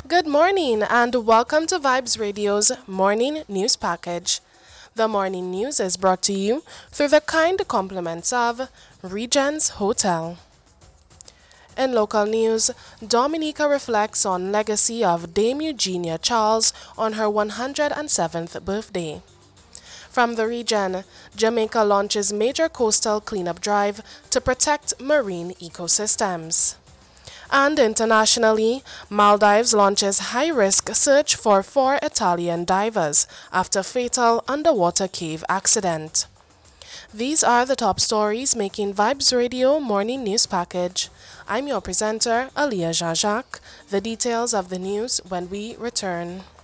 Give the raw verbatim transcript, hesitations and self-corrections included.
Good morning and welcome to Vibes Radio's Morning News Package. The morning news is brought to you through the kind compliments of Regents Hotel. In local news, Dominica reflects on legacy of Dame Eugenia Charles on her one hundred seventh birthday. From the region, Jamaica launches major coastal cleanup drive to protect marine ecosystems. And internationally, Maldives launches high-risk search for four Italian divers after fatal underwater cave accident. These are the top stories making Vibes Radio Morning News Package. I'm your presenter, Aliyah Jean-Jacques. The details of the news when we return.